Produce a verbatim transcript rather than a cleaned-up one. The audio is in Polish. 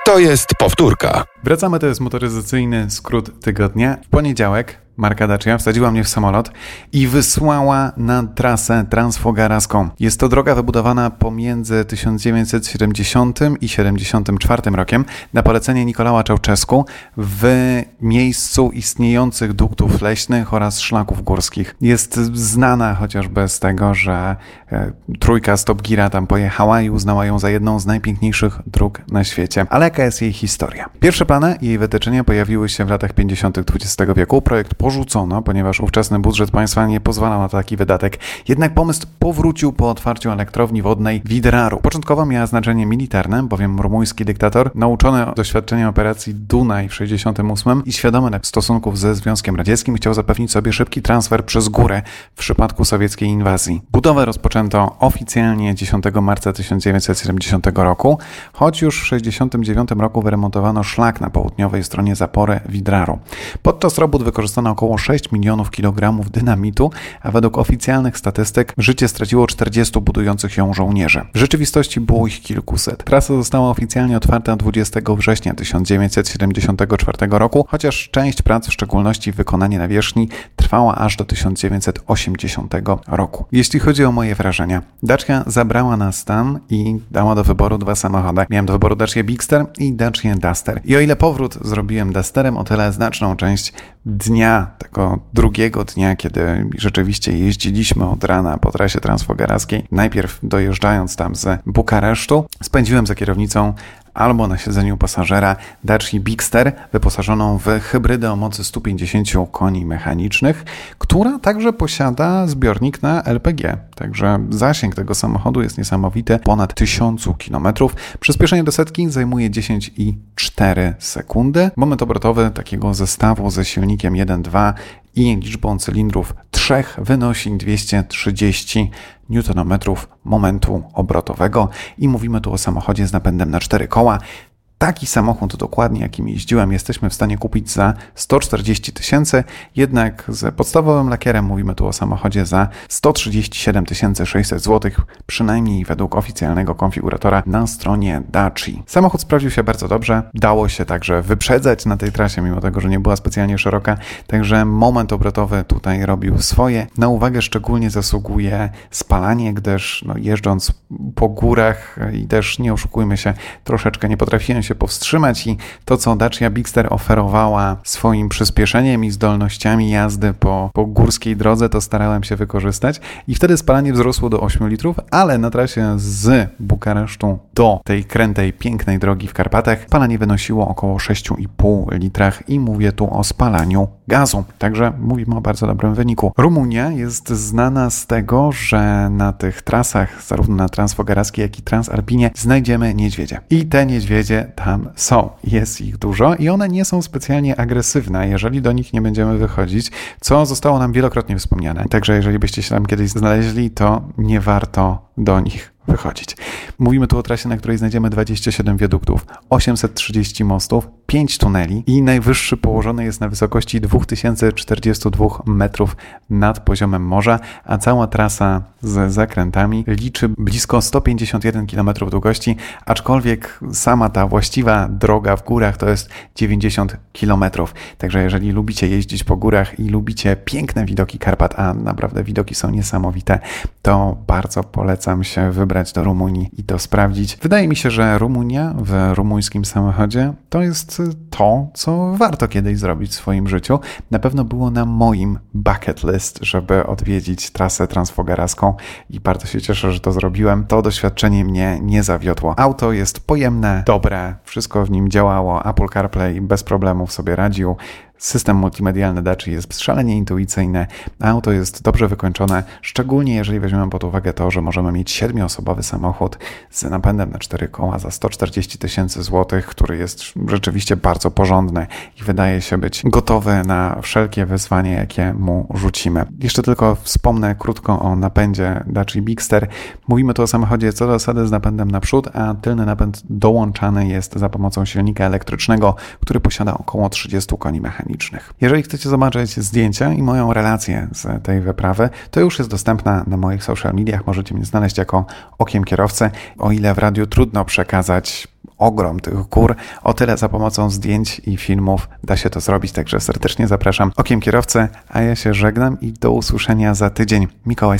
To jest powtórka. Wracamy, to jest motoryzacyjny skrót tygodnia. W poniedziałek marka Dacia wsadziła mnie w samolot i wysłała na trasę transfogaraską. Jest to droga wybudowana pomiędzy tysiąc dziewięćset siedemdziesiątym i siedemdziesiątym czwartym rokiem na polecenie Nicolała Ceausescu w miejscu istniejących duktów leśnych oraz szlaków górskich. Jest znana chociażby z tego, że e, trójka Top Geara tam pojechała i uznała ją za jedną z najpiękniejszych dróg na świecie. Ale jaka jest jej historia? Pierwsze plany jej wytyczenia pojawiły się w latach pięćdziesiątych dwudziestego wieku. Projekt porzucono, ponieważ ówczesny budżet państwa nie pozwalał na taki wydatek. Jednak pomysł powrócił po otwarciu elektrowni wodnej Widraru. Początkowo miała znaczenie militarne, bowiem rumuński dyktator, nauczony doświadczeniem operacji Dunaj w sześćdziesiątym ósmym i świadomy stosunków ze Związkiem Radzieckim, chciał zapewnić sobie szybki transfer przez górę w przypadku sowieckiej inwazji. Budowę rozpoczęto oficjalnie dziesiątego marca tysiąc dziewięćset siedemdziesiątego roku, choć już w sześćdziesiątym dziewiątym roku wyremontowano szlak na południowej stronie zapory Widraru. Podczas robót wykorzystano około sześć milionów kilogramów dynamitu, a według oficjalnych statystyk życie straciło czterdziestu budujących ją żołnierzy. W rzeczywistości było ich kilkuset. Trasa została oficjalnie otwarta dwudziestego września tysiąc dziewięćset siedemdziesiątego czwartego roku, chociaż część prac, w szczególności wykonanie nawierzchni, trwała aż do tysiąc dziewięćset osiemdziesiątego roku. Jeśli chodzi o moje wrażenia, Dacia zabrała nas tam i dała do wyboru dwa samochody. Miałem do wyboru Dacia Bigster i Dacia Duster. I o ile powrót zrobiłem Dusterem, o tyle znaczną część dnia, tego drugiego dnia, kiedy rzeczywiście jeździliśmy od rana po trasie transfogarackiej, najpierw dojeżdżając tam z Bukaresztu, spędziłem za kierownicą albo na siedzeniu pasażera Dacia Bigster, wyposażoną w hybrydę o mocy stu pięćdziesięciu koni mechanicznych, która także posiada zbiornik na L P G. Także zasięg tego samochodu jest niesamowity, ponad tysiącu kilometrów. Przyspieszenie do setki zajmuje dziesięć i cztery sekundy. Moment obrotowy takiego zestawu ze silnikiem jeden przecinek dwa i liczbą cylindrów trzech wynosi dwieście trzydzieści niutonometrów momentu obrotowego i mówimy tu o samochodzie z napędem na cztery koła. Taki samochód dokładnie, jakim jeździłem, jesteśmy w stanie kupić za sto czterdzieści tysięcy, jednak z podstawowym lakierem mówimy tu o samochodzie za sto trzydzieści siedem tysięcy sześćset złotych, przynajmniej według oficjalnego konfiguratora na stronie Daci. Samochód sprawdził się bardzo dobrze, dało się także wyprzedzać na tej trasie, mimo tego, że nie była specjalnie szeroka, także moment obrotowy tutaj robił swoje. Na uwagę szczególnie zasługuje spalanie, gdyż no, jeżdżąc po górach i też nie oszukujmy się, troszeczkę nie potrafiłem się powstrzymać i to, co Dacia Bigster oferowała swoim przyspieszeniem i zdolnościami jazdy po, po górskiej drodze, to starałem się wykorzystać i wtedy spalanie wzrosło do ośmiu litrów, ale na trasie z Bukaresztu do tej krętej, pięknej drogi w Karpatach spalanie wynosiło około sześć i pół litrach i mówię tu o spalaniu gazu. Także mówimy o bardzo dobrym wyniku. Rumunia jest znana z tego, że na tych trasach, zarówno na transfogarackiej, jak i transalpinie, znajdziemy niedźwiedzie. I te niedźwiedzie tam są. Jest ich dużo i one nie są specjalnie agresywne, jeżeli do nich nie będziemy wychodzić, co zostało nam wielokrotnie wspomniane. Także jeżeli byście się tam kiedyś znaleźli, to nie warto do nich wychodzić. Mówimy tu o trasie, na której znajdziemy dwadzieścia siedem wiaduktów, osiemset trzydzieści mostów, pięć tuneli i najwyższy położony jest na wysokości dwa tysiące czterdzieści dwa metrów nad poziomem morza, a cała trasa z zakrętami liczy blisko sto pięćdziesiąt jeden kilometrów długości, aczkolwiek sama ta właściwa droga w górach to jest dziewięćdziesiąt kilometrów. Także jeżeli lubicie jeździć po górach i lubicie piękne widoki Karpat, a naprawdę widoki są niesamowite, to bardzo polecam się wybrać do Rumunii i to sprawdzić. Wydaje mi się, że Rumunia w rumuńskim samochodzie to jest to, co warto kiedyś zrobić w swoim życiu. Na pewno było na moim bucket list, żeby odwiedzić trasę transfogaracką i bardzo się cieszę, że to zrobiłem. To doświadczenie mnie nie zawiodło. Auto jest pojemne, dobre, wszystko w nim działało. Apple CarPlay bez problemów sobie radził. System multimedialny Dacia jest szalenie intuicyjny, auto jest dobrze wykończone, szczególnie jeżeli weźmiemy pod uwagę to, że możemy mieć siedmioosobowy samochód z napędem na cztery koła za sto czterdzieści tysięcy złotych, który jest rzeczywiście bardzo porządny i wydaje się być gotowy na wszelkie wyzwanie, jakie mu rzucimy. Jeszcze tylko wspomnę krótko o napędzie Dacia Bigster. Mówimy tu o samochodzie co do zasady z napędem naprzód, a tylny napęd dołączany jest za pomocą silnika elektrycznego, który posiada około trzydzieści koni mechanicznych. Jeżeli chcecie zobaczyć zdjęcia i moją relację z tej wyprawy, to już jest dostępna na moich social mediach. Możecie mnie znaleźć jako Okiem Kierowcy. O ile w radiu trudno przekazać ogrom tych gór. O tyle za pomocą zdjęć i filmów da się to zrobić, także serdecznie zapraszam. Okiem kierowcy, a ja się żegnam i do usłyszenia za tydzień. Mikołaj